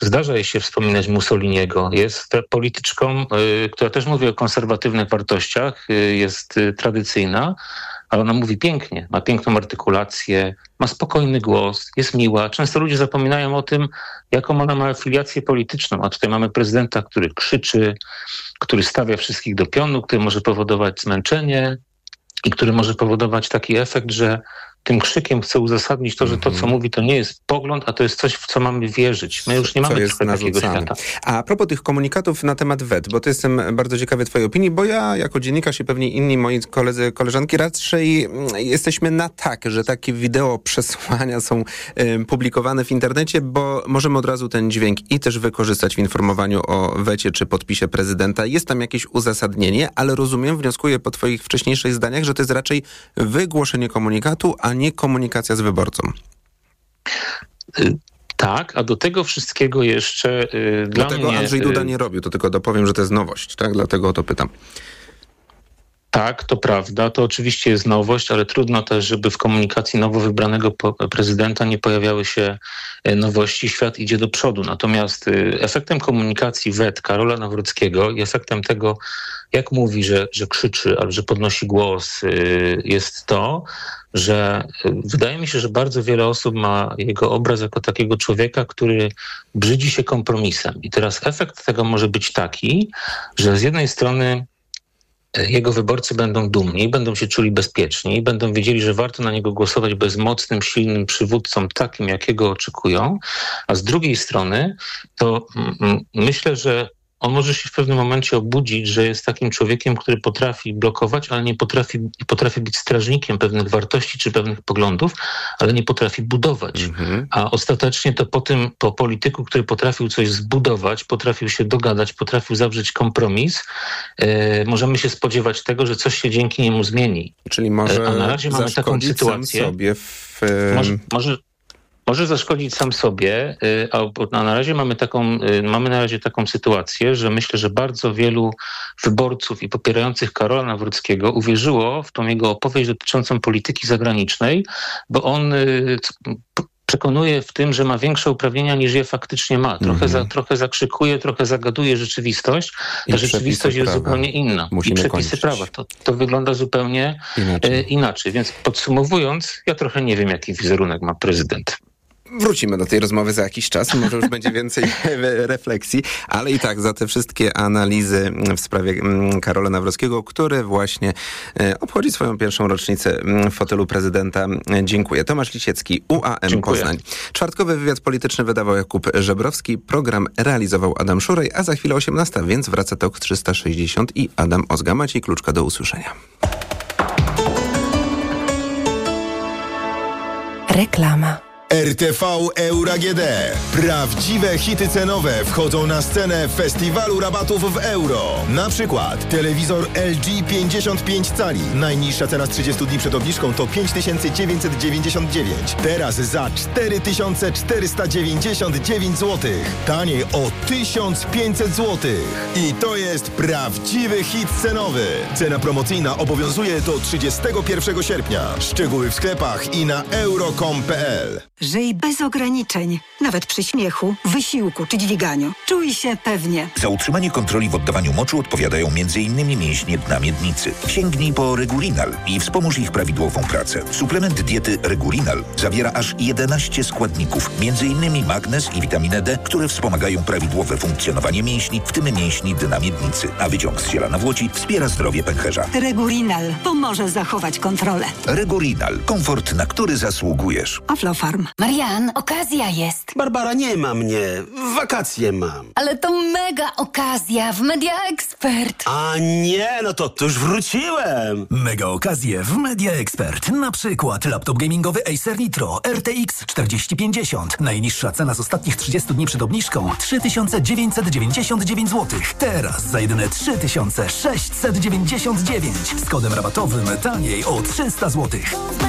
zdarza jej się wspominać Mussoliniego. Jest polityczką, która też mówi o konserwatywnych wartościach, jest tradycyjna, ale ona mówi pięknie, ma piękną artykulację, ma spokojny głos, jest miła. Często ludzie zapominają o tym, jaką ona ma afiliację polityczną, a tutaj mamy prezydenta, który krzyczy, który stawia wszystkich do pionu, który może powodować zmęczenie i który może powodować taki efekt, że tym krzykiem chce uzasadnić to, że to, co mówi, to nie jest pogląd, a to jest coś, w co mamy wierzyć. My już nie mamy takiego świata. A propos tych komunikatów na temat wet, bo to jestem bardzo ciekawy twojej opinii, bo ja jako dziennikarz i pewnie inni moi koledzy, koleżanki raczej jesteśmy na tak, że takie wideo przesłania są publikowane w internecie, bo możemy od razu ten dźwięk i też wykorzystać w informowaniu o wecie czy podpisie prezydenta. Jest tam jakieś uzasadnienie, ale rozumiem, wnioskuję po twoich wcześniejszych zdaniach, że to jest raczej wygłoszenie komunikatu, a nie komunikacja z wyborcą. Tak, a do tego wszystkiego jeszcze dla mnie... Dlatego Andrzej Duda nie robił, to tylko dopowiem, że to jest nowość, tak? Dlatego o to pytam. Tak, to prawda, to oczywiście jest nowość, ale trudno też, żeby w komunikacji nowo wybranego prezydenta nie pojawiały się nowości. Świat idzie do przodu. Natomiast efektem komunikacji wet Karola Nawrockiego i efektem tego, jak mówi, że krzyczy albo że podnosi głos, jest to, że wydaje mi się, że bardzo wiele osób ma jego obraz jako takiego człowieka, który brzydzi się kompromisem. I teraz efekt tego może być taki, że z jednej strony jego wyborcy będą dumni, będą się czuli bezpieczni, będą wiedzieli, że warto na niego głosować, bo jest mocnym, silnym przywódcą, takim, jakiego oczekują, a z drugiej strony to myślę, że on może się w pewnym momencie obudzić, że jest takim człowiekiem, który potrafi blokować, ale nie potrafi być strażnikiem pewnych wartości czy pewnych poglądów, ale nie potrafi budować. A ostatecznie to po polityku, który potrafił coś zbudować, potrafił się dogadać, potrafił zawrzeć kompromis, możemy się spodziewać tego, że coś się dzięki niemu zmieni. Czyli może a na razie mamy taką sytuację. Sam sobie Może zaszkodzić sam sobie, a na razie mamy na razie taką sytuację, że myślę, że bardzo wielu wyborców i popierających Karola Nawrockiego uwierzyło w tą jego opowieść dotyczącą polityki zagranicznej, bo on przekonuje w tym, że ma większe uprawnienia niż je faktycznie ma. Trochę zakrzykuje, trochę zagaduje rzeczywistość. Ta rzeczywistość jest zupełnie inna. I przepisy prawa. To wygląda zupełnie inaczej. Więc podsumowując, ja trochę nie wiem, jaki wizerunek ma prezydent. Wrócimy do tej rozmowy za jakiś czas, może już będzie więcej refleksji, ale i tak za te wszystkie analizy w sprawie Karola Nawrockiego, który właśnie obchodzi swoją pierwszą rocznicę w fotelu prezydenta. Dziękuję. Tomasz Lisiecki, UAM Dziękuję. Poznań. Czwartkowy wywiad polityczny wydawał Jakub Żebrowski, program realizował Adam Szurej, a za chwilę 18, więc wraca TOK 360 i Adam Ozga. Maciej Kluczka, do usłyszenia. Reklama. RTV Euro AGD. Prawdziwe hity cenowe wchodzą na scenę festiwalu rabatów w euro. Na przykład telewizor LG 55 cali. Najniższa cena z 30 dni przed obniżką to 5999. Teraz za 4499 zł. Taniej o 1500 zł. I to jest prawdziwy hit cenowy. Cena promocyjna obowiązuje do 31 sierpnia. Szczegóły w sklepach i na euro.com.pl. Żyj bez ograniczeń, nawet przy śmiechu, wysiłku czy dźwiganiu. Czuj się pewnie. Za utrzymanie kontroli w oddawaniu moczu odpowiadają m.in. mięśnie dna miednicy. Sięgnij po Regurinal i wspomóż ich prawidłową pracę. Suplement diety Regurinal zawiera aż 11 składników, m.in. magnez i witaminę D, które wspomagają prawidłowe funkcjonowanie mięśni, w tym mięśni dna miednicy. A wyciąg z ziela nawłoci wspiera zdrowie pęcherza. Regurinal pomoże zachować kontrolę. Regurinal. Komfort, na który zasługujesz. Aflofarm. Marian, okazja jest. Barbara, nie ma mnie. Wakacje mam. Ale to mega okazja w Media Expert. A nie, no to już wróciłem. Mega okazje w Media Expert. Na przykład laptop gamingowy Acer Nitro RTX 4050. Najniższa cena z ostatnich 30 dni przed obniżką 3999 zł. Teraz za jedyne 3699. Z kodem rabatowym taniej o 300 zł.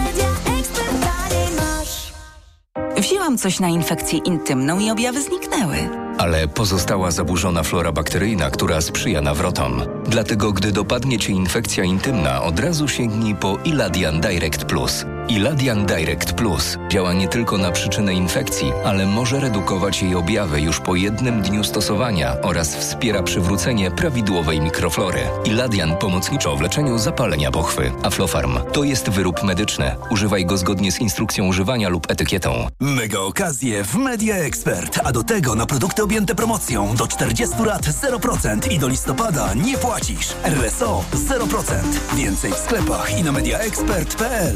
Wzięłam coś na infekcję intymną i objawy zniknęły. Ale pozostała zaburzona flora bakteryjna, która sprzyja nawrotom. Dlatego, gdy dopadnie Cię infekcja intymna, od razu sięgnij po Iladian Direct Plus. Iladian Direct Plus działa nie tylko na przyczynę infekcji, ale może redukować jej objawy już po jednym dniu stosowania oraz wspiera przywrócenie prawidłowej mikroflory. Iladian pomocniczo w leczeniu zapalenia pochwy. Aflofarm to jest wyrób medyczny. Używaj go zgodnie z instrukcją używania lub etykietą. Mega okazje w Media Expert, a do tego na produkty objęte promocją do 40 lat 0% i do listopada nie płacisz. RSO 0%. Więcej w sklepach i na mediaexpert.pl.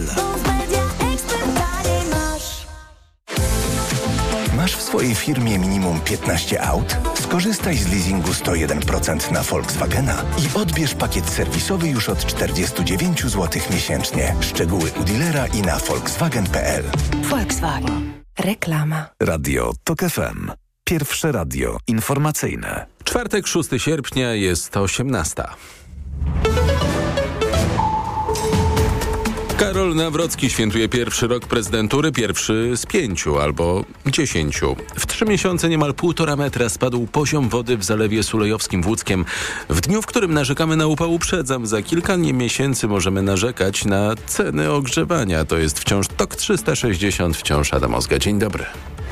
Masz w swojej firmie minimum 15 aut? Skorzystaj z leasingu 101% na Volkswagena i odbierz pakiet serwisowy już od 49 zł miesięcznie. Szczegóły u dealera i na volkswagen.pl. Volkswagen. Reklama. Radio TOK FM. Pierwsze radio informacyjne. Czwartek, 6 sierpnia, jest 18. Karol Nawrocki świętuje pierwszy rok prezydentury, pierwszy z 5 albo 10. W 3 miesiące niemal 1,5 metra spadł poziom wody w Zalewie Sulejowskim w Łódzkiem. W dniu, w którym narzekamy na upał, uprzedzam, za kilka miesięcy możemy narzekać na ceny ogrzewania. To jest wciąż TOK 360, wciąż Adam Ozga. Dzień dobry.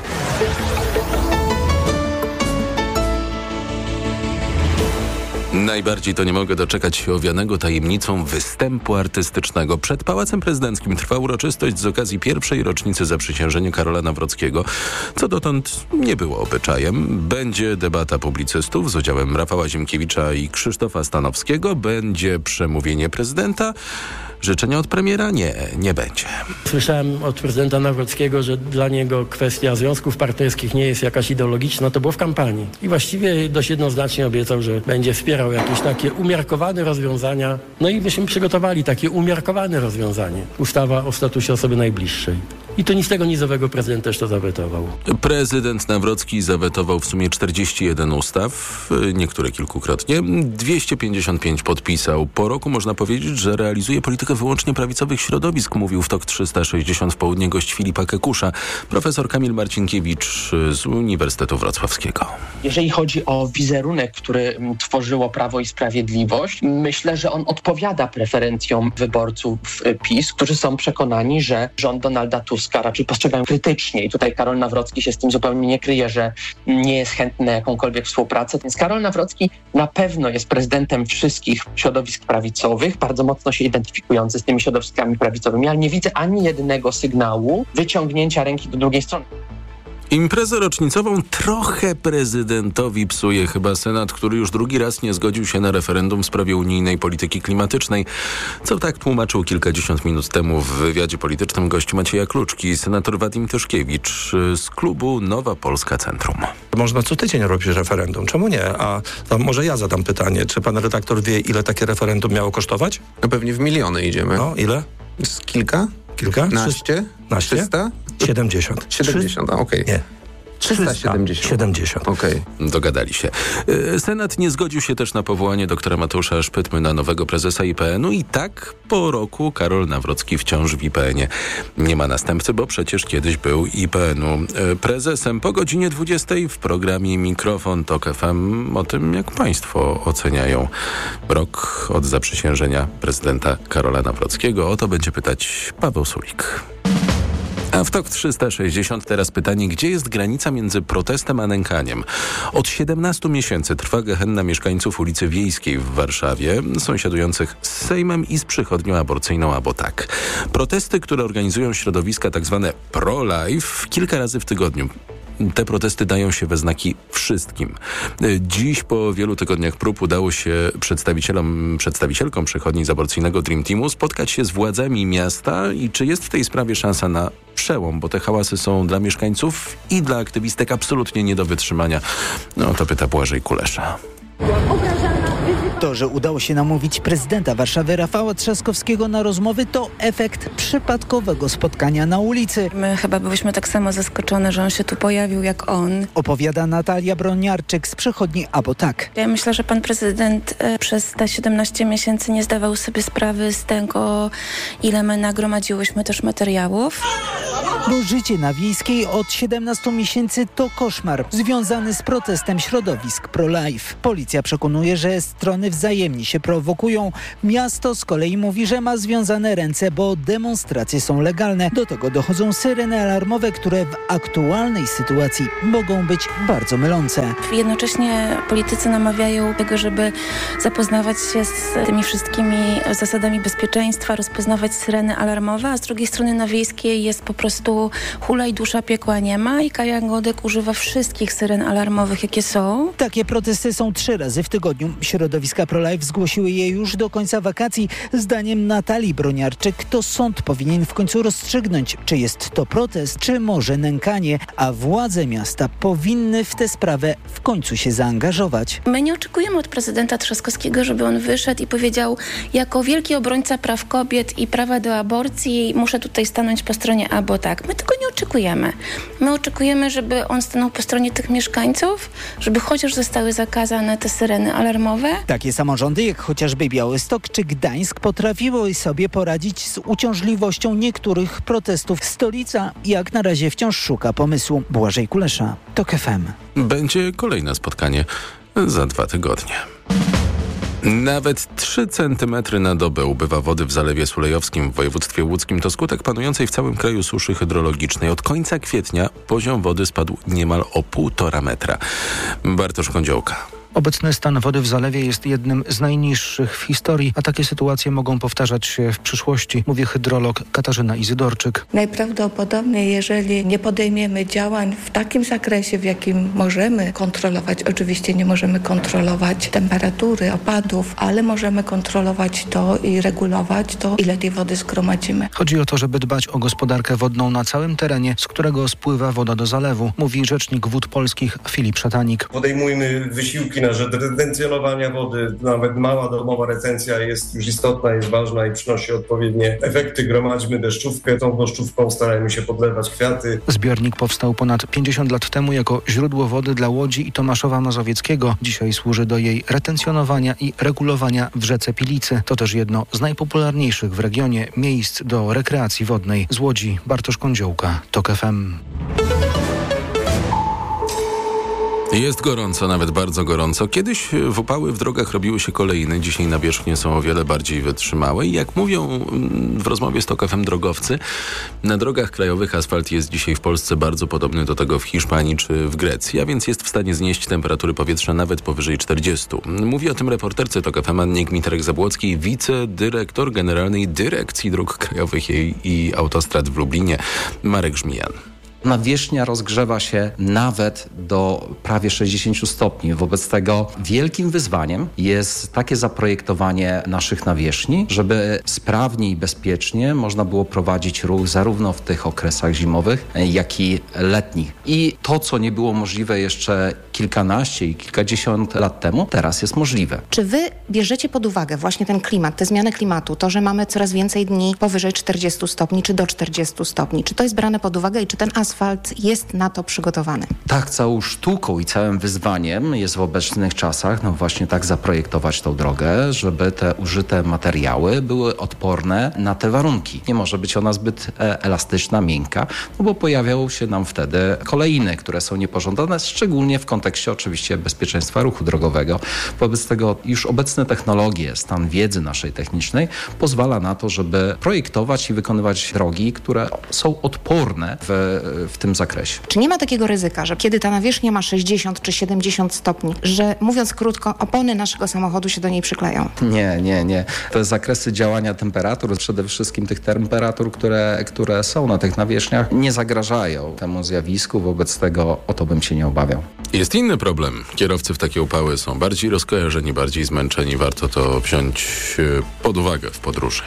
Najbardziej to nie mogę doczekać się owianego tajemnicą występu artystycznego. Przed Pałacem Prezydenckim trwa uroczystość z okazji pierwszej rocznicy zaprzysiężenia Karola Nawrockiego, co dotąd nie było obyczajem. Będzie debata publicystów z udziałem Rafała Ziemkiewicza i Krzysztofa Stanowskiego. Będzie przemówienie prezydenta. Życzenia od premiera? Nie będzie. Słyszałem od prezydenta Nawrockiego, że dla niego kwestia związków partnerskich nie jest jakaś ideologiczna. To było w kampanii. I właściwie dość jednoznacznie obiecał, że będzie wspierał jakieś takie umiarkowane rozwiązania. No i myśmy przygotowali takie umiarkowane rozwiązanie. Ustawa o statusie osoby najbliższej. I to nic tego nizowego prezydent też to zawetował. Prezydent Nawrocki zawetował w sumie 41 ustaw, niektóre kilkukrotnie. 255 podpisał. Po roku można powiedzieć, że realizuje politykę wyłącznie prawicowych środowisk, mówił w TOK 360 w południe gość Filipa Kekusza, profesor Kamil Marcinkiewicz z Uniwersytetu Wrocławskiego. Jeżeli chodzi o wizerunek, który tworzyło Prawo i Sprawiedliwość, myślę, że on odpowiada preferencjom wyborców PiS, którzy są przekonani, że rząd Donalda Tuska raczej postrzegają krytycznie. I tutaj Karol Nawrocki się z tym zupełnie nie kryje, że nie jest chętny na jakąkolwiek współpracę. Więc Karol Nawrocki na pewno jest prezydentem wszystkich środowisk prawicowych, bardzo mocno się identyfikujący z tymi środowiskami prawicowymi, ale nie widzę ani jednego sygnału wyciągnięcia ręki do drugiej strony. Imprezę rocznicową trochę prezydentowi psuje chyba Senat, który już drugi raz nie zgodził się na referendum w sprawie unijnej polityki klimatycznej, co tak tłumaczył kilkadziesiąt minut temu w wywiadzie politycznym gość Macieja Kluczki, senator Wadim Tyszkiewicz z klubu Nowa Polska Centrum. Można co tydzień robić referendum, czemu nie? A to może ja zadam pytanie, czy pan redaktor wie, ile takie referendum miało kosztować? No pewnie w miliony idziemy. No, ile? Z kilka? Kilka? 300? 70. 70, okej. Nie. 370. Okej. Dogadali się. Senat nie zgodził się też na powołanie doktora Mateusza Szpytmy na nowego prezesa IPN-u i tak po roku Karol Nawrocki wciąż w IPN-ie nie ma następcy, bo przecież kiedyś był IPN-u prezesem. Po godzinie 20 w programie Mikrofon TOK FM o tym, jak państwo oceniają rok od zaprzysiężenia prezydenta Karola Nawrockiego. O to będzie pytać Paweł Sulik. A w TOK 360 teraz pytanie, gdzie jest granica między protestem a nękaniem? Od 17 miesięcy trwa gehenna mieszkańców ulicy Wiejskiej w Warszawie, sąsiadujących z Sejmem i z przychodnią aborcyjną Abotak. Protesty, które organizują środowiska tzw. pro-life kilka razy w tygodniu. Te protesty dają się we znaki wszystkim. Dziś po wielu tygodniach prób udało się przedstawicielkom przychodni z aborcyjnego Dream Teamu spotkać się z władzami miasta i czy jest w tej sprawie szansa na przełom, bo te hałasy są dla mieszkańców i dla aktywistek absolutnie nie do wytrzymania. No to pyta Błażej Kulesza. To, że udało się namówić prezydenta Warszawy Rafała Trzaskowskiego na rozmowy, to efekt przypadkowego spotkania na ulicy. My chyba byliśmy tak samo zaskoczone, że on się tu pojawił jak on. Opowiada Natalia Broniarczyk z przychodni Abotak. Ja myślę, że pan prezydent przez te 17 miesięcy nie zdawał sobie sprawy z tego, ile my nagromadziłyśmy też materiałów. Bo życie na Wiejskiej od 17 miesięcy to koszmar związany z protestem środowisk pro-life. Policja przekonuje, że strony wzajemnie się prowokują. Miasto z kolei mówi, że ma związane ręce, bo demonstracje są legalne. Do tego dochodzą syreny alarmowe, które w aktualnej sytuacji mogą być bardzo mylące. Jednocześnie politycy namawiają do tego, żeby zapoznawać się z tymi wszystkimi zasadami bezpieczeństwa, rozpoznawać syreny alarmowe, a z drugiej strony na Wiejskiej jest po prostu hulaj dusza, piekła nie ma i Kaja Godek używa wszystkich syren alarmowych, jakie są. Takie protesty są 3 razy w tygodniu. Środowiska pro-life zgłosiły je już do końca wakacji. Zdaniem Natalii Broniarczyk to sąd powinien w końcu rozstrzygnąć, czy jest to protest, czy może nękanie, a władze miasta powinny w tę sprawę w końcu się zaangażować. My nie oczekujemy od prezydenta Trzaskowskiego, żeby on wyszedł i powiedział, jako wielki obrońca praw kobiet i prawa do aborcji muszę tutaj stanąć po stronie A, bo tak. My tego nie oczekujemy. My oczekujemy, żeby on stanął po stronie tych mieszkańców, żeby chociaż zostały zakazane te syreny alarmowe. Takie samorządy jak chociażby Białystok czy Gdańsk potrafiły sobie poradzić z uciążliwością niektórych protestów. Stolica jak na razie wciąż szuka pomysłu. Błażej Kulesza, TOK FM. Będzie kolejne spotkanie za 2 tygodnie. Nawet 3 centymetry na dobę ubywa wody w Zalewie Sulejowskim w województwie łódzkim. To skutek panującej w całym kraju suszy hydrologicznej. Od końca kwietnia poziom wody spadł niemal o 1,5 metra. Bartosz Kądziołka. Obecny stan wody w zalewie jest jednym z najniższych w historii, a takie sytuacje mogą powtarzać się w przyszłości, mówi hydrolog Katarzyna Izydorczyk. Najprawdopodobniej, jeżeli nie podejmiemy działań w takim zakresie, w jakim możemy kontrolować, oczywiście nie możemy kontrolować temperatury, opadów, ale możemy kontrolować to i regulować to, ile tej wody zgromadzimy. Chodzi o to, żeby dbać o gospodarkę wodną na całym terenie, z którego spływa woda do zalewu, mówi rzecznik Wód Polskich Filip Szatanik. Podejmujmy wysiłki na rzecz retencjonowania wody. Nawet mała domowa retencja jest już istotna, jest ważna i przynosi odpowiednie efekty. Gromadźmy deszczówkę, tą deszczówką starajmy się podlewać kwiaty. Zbiornik powstał ponad 50 lat temu jako źródło wody dla Łodzi i Tomaszowa Mazowieckiego. Dzisiaj służy do jej retencjonowania i regulowania w rzece Pilicy. To też jedno z najpopularniejszych w regionie miejsc do rekreacji wodnej. Z Łodzi Bartosz Kądziołka, TOK FM. Jest gorąco, nawet bardzo gorąco. Kiedyś upały w drogach robiły się kolejne, dzisiaj nawierzchnie są o wiele bardziej wytrzymałe i jak mówią w rozmowie z TOK FM drogowcy, na drogach krajowych asfalt jest dzisiaj w Polsce bardzo podobny do tego w Hiszpanii czy w Grecji, a więc jest w stanie znieść temperatury powietrza nawet powyżej 40. Mówi o tym reporterce TOK FM Annie Gmiterek-Zabłockiej, wicedyrektor Generalnej Dyrekcji Dróg Krajowych i Autostrad w Lublinie, Marek Żmijan. Nawierzchnia rozgrzewa się nawet do prawie 60 stopni. Wobec tego wielkim wyzwaniem jest takie zaprojektowanie naszych nawierzchni, żeby sprawnie i bezpiecznie można było prowadzić ruch zarówno w tych okresach zimowych, jak i letnich. I to, co nie było możliwe jeszcze kilkanaście i kilkadziesiąt lat temu, teraz jest możliwe. Czy wy bierzecie pod uwagę właśnie ten klimat, te zmiany klimatu, to, że mamy coraz więcej dni powyżej 40 stopni, czy do 40 stopni? Czy to jest brane pod uwagę i czy ten asfalt jest na to przygotowany? Tak, całą sztuką i całym wyzwaniem jest w obecnych czasach właśnie tak zaprojektować tą drogę, żeby te użyte materiały były odporne na te warunki. Nie może być ona zbyt elastyczna, miękka, bo pojawiają się nam wtedy kolejne, które są niepożądane, szczególnie w kontekście oczywiście bezpieczeństwa ruchu drogowego. Wobec tego już obecne technologie, stan wiedzy naszej technicznej pozwala na to, żeby projektować i wykonywać drogi, które są odporne w tym zakresie. Czy nie ma takiego ryzyka, że kiedy ta nawierzchnia ma 60 czy 70 stopni, że mówiąc krótko, opony naszego samochodu się do niej przykleją? Nie. Te zakresy działania temperatur, przede wszystkim tych temperatur, które są na tych nawierzchniach, nie zagrażają temu zjawisku. Wobec tego o to bym się nie obawiał. Jest inny problem. Kierowcy w takie upały są bardziej rozkojarzeni, bardziej zmęczeni. Warto to wziąć pod uwagę w podróży.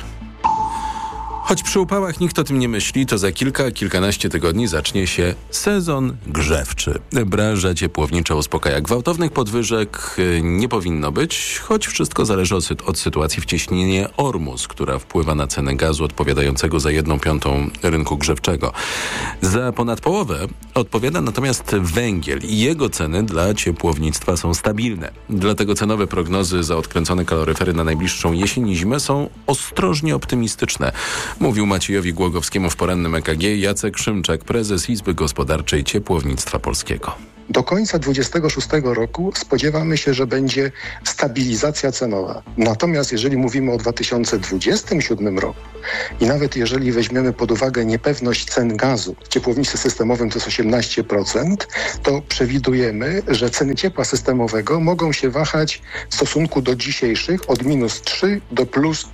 Choć przy upałach nikt o tym nie myśli, to za kilkanaście tygodni zacznie się sezon grzewczy. Branża ciepłownicza uspokaja. Gwałtownych podwyżek nie powinno być, choć wszystko zależy od sytuacji w cieśninie Ormus, która wpływa na cenę gazu odpowiadającego za 1/5 rynku grzewczego. Za ponad połowę odpowiada natomiast węgiel i jego ceny dla ciepłownictwa są stabilne. Dlatego cenowe prognozy za odkręcone kaloryfery na najbliższą jesień i zimę są ostrożnie optymistyczne. Mówił Maciejowi Głogowskiemu w porannym EKG Jacek Szymczak, prezes Izby Gospodarczej Ciepłownictwa Polskiego. Do końca 2026 roku spodziewamy się, że będzie stabilizacja cenowa. Natomiast jeżeli mówimy o 2027 roku i nawet jeżeli weźmiemy pod uwagę niepewność cen gazu w ciepłownictwie systemowym to jest 18%, to przewidujemy, że ceny ciepła systemowego mogą się wahać w stosunku do dzisiejszych od -3 do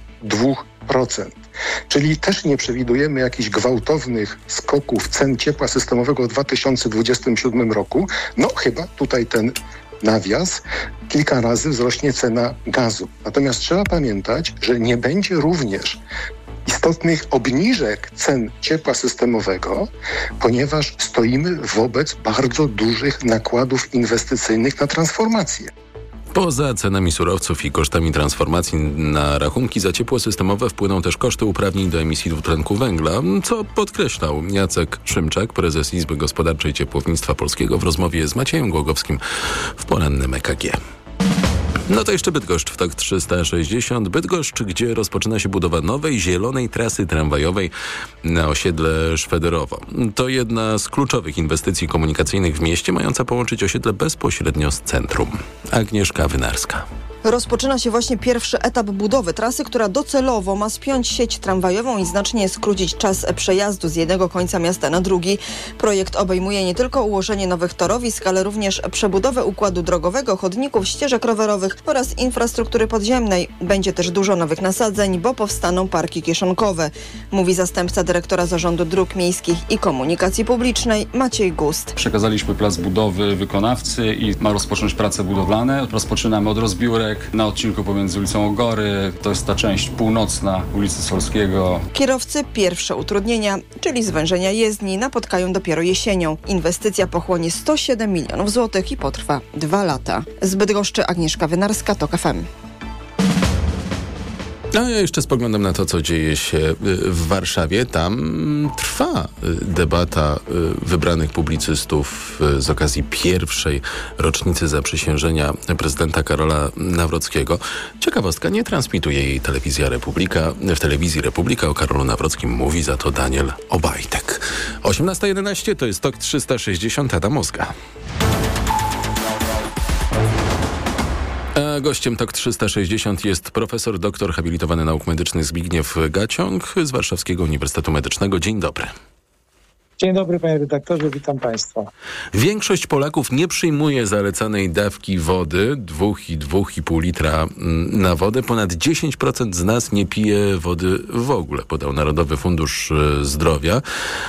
+2%. Czyli też nie przewidujemy jakichś gwałtownych skoków cen ciepła systemowego w 2027 roku. No chyba tutaj ten nawias, kilka razy wzrośnie cena gazu. Natomiast trzeba pamiętać, że nie będzie również istotnych obniżek cen ciepła systemowego, ponieważ stoimy wobec bardzo dużych nakładów inwestycyjnych na transformację. Poza cenami surowców i kosztami transformacji na rachunki za ciepło systemowe wpłyną też koszty uprawnień do emisji dwutlenku węgla, co podkreślał Jacek Szymczak, prezes Izby Gospodarczej Ciepłownictwa Polskiego w rozmowie z Maciejem Głogowskim w porannym EKG. No to jeszcze Bydgoszcz w TOK 360. Bydgoszcz, gdzie rozpoczyna się budowa nowej, zielonej trasy tramwajowej na osiedle Szwederowo. To jedna z kluczowych inwestycji komunikacyjnych w mieście, mająca połączyć osiedle bezpośrednio z centrum. Agnieszka Wynarska. Rozpoczyna się właśnie pierwszy etap budowy trasy, która docelowo ma spiąć sieć tramwajową i znacznie skrócić czas przejazdu z jednego końca miasta na drugi. Projekt obejmuje nie tylko ułożenie nowych torowisk, ale również przebudowę układu drogowego, chodników, ścieżek rowerowych oraz infrastruktury podziemnej. Będzie też dużo nowych nasadzeń, bo powstaną parki kieszonkowe, mówi zastępca dyrektora Zarządu Dróg Miejskich i Komunikacji Publicznej Maciej Gust. Przekazaliśmy plac budowy wykonawcy i ma rozpocząć prace budowlane. Rozpoczynamy od rozbiórek na odcinku pomiędzy ulicą Ogory, to jest ta część północna ulicy Solskiego. Kierowcy pierwsze utrudnienia, czyli zwężenia jezdni, napotkają dopiero jesienią. Inwestycja pochłonie 107 milionów złotych i potrwa 2 lata. Z Bydgoszczy Agnieszka Wynarska, TOK FM. A ja jeszcze spoglądam na to, co dzieje się w Warszawie. Tam trwa debata wybranych publicystów z okazji pierwszej rocznicy zaprzysiężenia prezydenta Karola Nawrockiego. Ciekawostka, nie transmituje jej Telewizja Republika. W Telewizji Republika o Karolu Nawrockim mówi za to Daniel Obajtek. 18:11 to jest TOK 360, Adam Moska. A gościem TOK 360 jest profesor, doktor habilitowany nauk medycznych Zbigniew Gaciąg z Warszawskiego Uniwersytetu Medycznego. Dzień dobry. Dzień dobry, panie redaktorze, witam państwa. Większość Polaków nie przyjmuje zalecanej dawki wody, 2,5 litra na wodę. Ponad 10% z nas nie pije wody w ogóle, podał Narodowy Fundusz Zdrowia.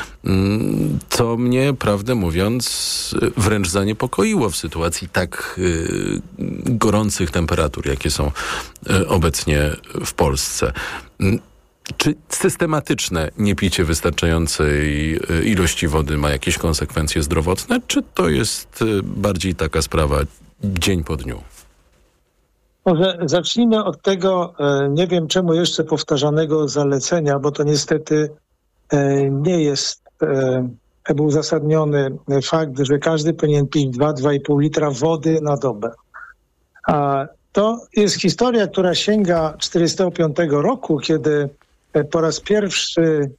To mnie, prawdę mówiąc, wręcz zaniepokoiło w sytuacji tak gorących temperatur, jakie są obecnie w Polsce. Czy systematyczne niepicie wystarczającej ilości wody ma jakieś konsekwencje zdrowotne, czy to jest bardziej taka sprawa dzień po dniu? Może zacznijmy od tego, nie wiem czemu jeszcze powtarzanego zalecenia, bo to niestety nie jest uzasadniony fakt, że każdy powinien pić 2,5 litra wody na dobę. A to jest historia, która sięga 1945 roku, kiedy po raz pierwszy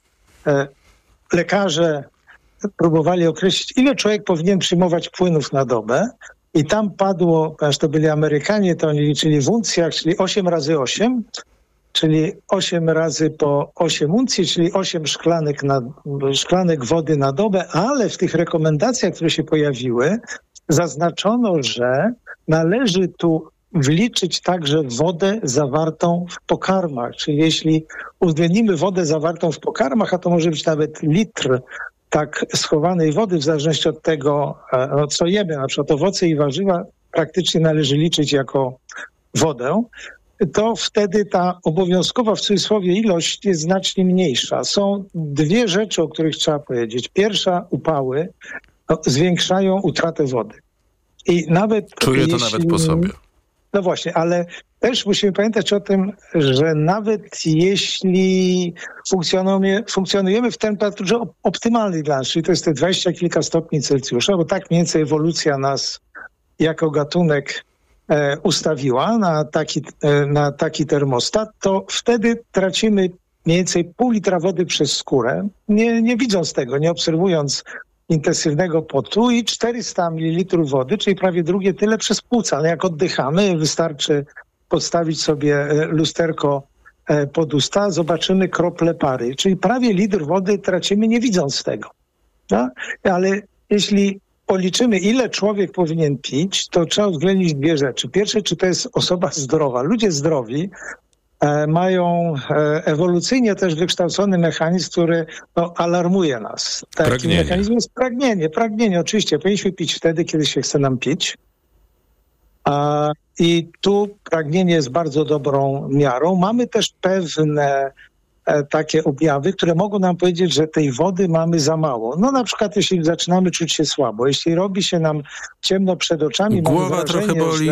lekarze próbowali określić, ile człowiek powinien przyjmować płynów na dobę. I tam padło, ponieważ to byli Amerykanie, to oni liczyli w uncjach, czyli 8 razy 8, czyli 8 razy po 8 uncji, czyli 8 szklanek wody na dobę, ale w tych rekomendacjach, które się pojawiły, zaznaczono, że należy tu wliczyć także wodę zawartą w pokarmach. Czyli jeśli uwzględnimy wodę zawartą w pokarmach, a to może być nawet litr tak schowanej wody, w zależności od tego, co jemy, na przykład owoce i warzywa, praktycznie należy liczyć jako wodę, to wtedy ta obowiązkowa w cudzysłowie ilość jest znacznie mniejsza. Są dwie rzeczy, o których trzeba powiedzieć. Pierwsza, upały zwiększają utratę wody. I nawet czuję to nawet po sobie. No właśnie, ale też musimy pamiętać o tym, że nawet jeśli funkcjonujemy w temperaturze optymalnej dla nas, czyli to jest te 20 kilka stopni Celsjusza, bo tak mniej więcej ewolucja nas jako gatunek ustawiła na taki termostat, to wtedy tracimy mniej więcej pół litra wody przez skórę, nie widząc tego, nie obserwując intensywnego potu i 400 ml wody, czyli prawie drugie tyle przez płuca. No jak oddychamy, wystarczy podstawić sobie lusterko pod usta, zobaczymy krople pary, czyli prawie litr wody tracimy nie widząc tego. No? Ale jeśli policzymy, ile człowiek powinien pić, to trzeba uwzględnić dwie rzeczy. Pierwsze, czy to jest osoba zdrowa. Ludzie zdrowi mają ewolucyjnie też wykształcony mechanizm, który alarmuje nas. Taki mechanizm jest pragnienie. Oczywiście powinniśmy pić wtedy, kiedy się chce nam pić. I tu pragnienie jest bardzo dobrą miarą. Mamy też pewne takie objawy, które mogą nam powiedzieć, że tej wody mamy za mało. No na przykład jeśli zaczynamy czuć się słabo, jeśli robi się nam ciemno przed oczami, głowa trochę boli,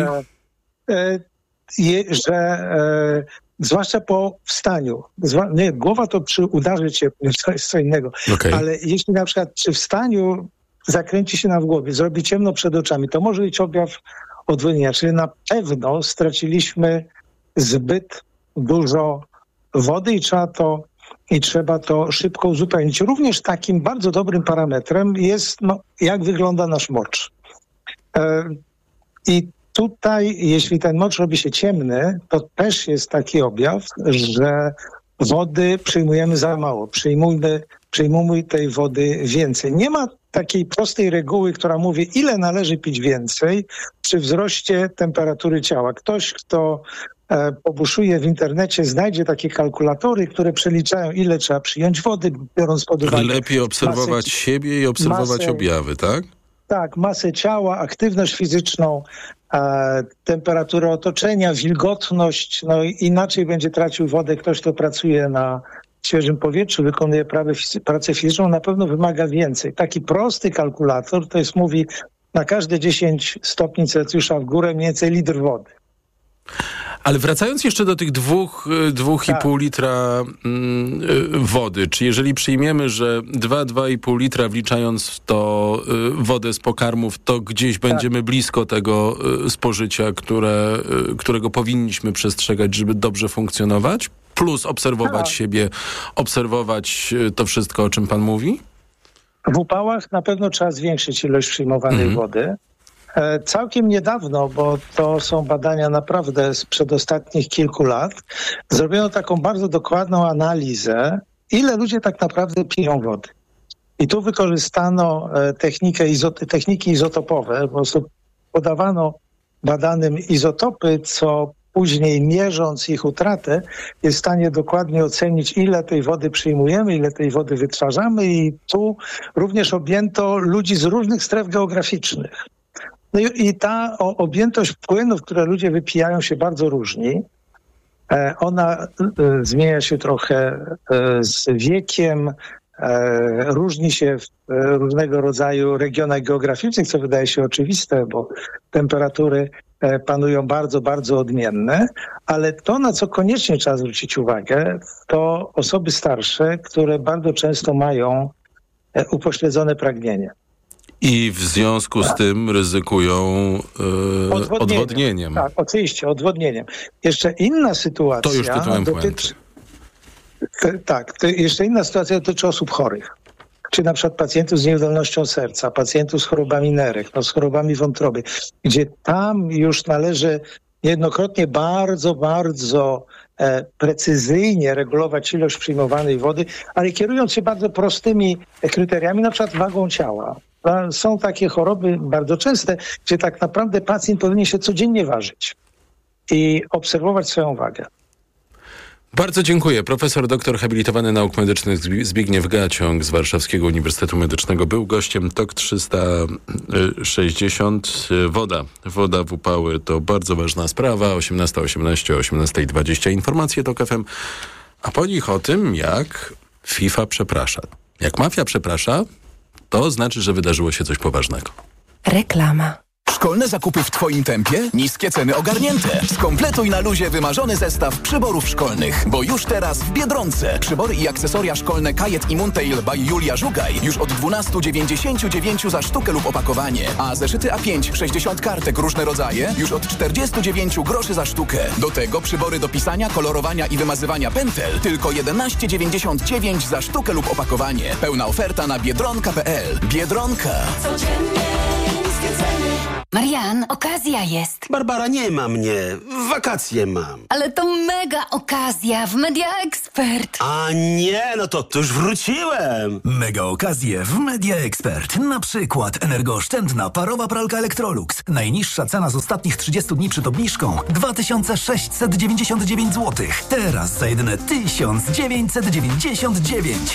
zwłaszcza po wstaniu. Głowa to przy udarze ciepłym, to jest co innego. Okay. Ale jeśli na przykład przy wstaniu zakręci się nam w głowie, zrobi ciemno przed oczami, to może być objaw odwodnienia. Czyli na pewno straciliśmy zbyt dużo wody i trzeba to szybko uzupełnić. Również takim bardzo dobrym parametrem jest, jak wygląda nasz mocz. I tutaj, jeśli ten mocz robi się ciemny, to też jest taki objaw, że wody przyjmujemy za mało. Przyjmujmy tej wody więcej. Nie ma takiej prostej reguły, która mówi, ile należy pić więcej przy wzroście temperatury ciała. Ktoś, kto pobuszuje w internecie, znajdzie takie kalkulatory, które przeliczają, ile trzeba przyjąć wody, biorąc pod uwagę... Lepiej obserwować siebie i obserwować objawy, tak? Tak, masę ciała, aktywność fizyczną, temperaturę otoczenia, wilgotność, inaczej będzie tracił wodę ktoś, kto pracuje na świeżym powietrzu, wykonuje pracę fizyczną, na pewno wymaga więcej. Taki prosty kalkulator to jest, mówi, na każde 10 stopni Celsjusza w górę mniej więcej litr wody. Ale wracając jeszcze do tych 2,5 litra wody, czy jeżeli przyjmiemy, że 2,5 litra wliczając w to wodę z pokarmów, to gdzieś będziemy blisko tego spożycia, którego powinniśmy przestrzegać, żeby dobrze funkcjonować? Plus obserwować siebie, obserwować to wszystko, o czym pan mówi? W upałach na pewno trzeba zwiększyć ilość przyjmowanej wody. Całkiem niedawno, bo to są badania naprawdę sprzed ostatnich kilku lat, zrobiono taką bardzo dokładną analizę, ile ludzie tak naprawdę piją wody. I tu wykorzystano techniki izotopowe, po prostu podawano badanym izotopy, co później mierząc ich utratę jest w stanie dokładnie ocenić, ile tej wody przyjmujemy, ile tej wody wytwarzamy i tu również objęto ludzi z różnych stref geograficznych. No i ta objętość płynów, które ludzie wypijają, się bardzo różni. Ona zmienia się trochę z wiekiem, różni się w różnego rodzaju regionach geograficznych, co wydaje się oczywiste, bo temperatury panują bardzo, bardzo odmienne, ale to, na co koniecznie trzeba zwrócić uwagę, to osoby starsze, które bardzo często mają upośledzone pragnienie. I w związku z tym ryzykują odwodnieniem. Tak, oczywiście, odwodnieniem. Jeszcze inna sytuacja... To już tytułem puenty. Jeszcze inna sytuacja dotyczy osób chorych. Czy na przykład pacjentów z niewydolnością serca, pacjentów z chorobami nerek, z chorobami wątroby, gdzie tam już należy jednokrotnie bardzo, bardzo precyzyjnie regulować ilość przyjmowanej wody, ale kierując się bardzo prostymi kryteriami, na przykład wagą ciała. Są takie choroby bardzo częste, gdzie tak naprawdę pacjent powinien się codziennie ważyć i obserwować swoją wagę. Bardzo dziękuję. Profesor doktor habilitowany nauk medycznych Zbigniew Gaciąg z Warszawskiego Uniwersytetu Medycznego był gościem TOK 360. Woda w upały to bardzo ważna sprawa. 18:18, 18:20 informacje TOK FM, a po nich o tym, jak FIFA przeprasza. Jak mafia przeprasza, to znaczy, że wydarzyło się coś poważnego. Reklama. Szkolne zakupy w Twoim tempie? Niskie ceny ogarnięte. Skompletuj na luzie wymarzony zestaw przyborów szkolnych. Bo już teraz w Biedronce przybory i akcesoria szkolne Kajet i Muntail by Julia Żugaj już od 12,99 za sztukę lub opakowanie. A zeszyty A5 60 kartek różne rodzaje już od 49 groszy za sztukę. Do tego przybory do pisania, kolorowania i wymazywania pętel tylko 11,99 za sztukę lub opakowanie. Pełna oferta na biedronka.pl. Biedronka. Marian, okazja jest. Barbara, nie ma mnie. Wakacje mam. Ale to mega okazja w Media Expert. A nie, no to już wróciłem. Mega okazje w Media Expert. Na przykład energooszczędna parowa pralka Electrolux. Najniższa cena z ostatnich 30 dni przed obniżką 2699 zł. Teraz za jedyne 1999.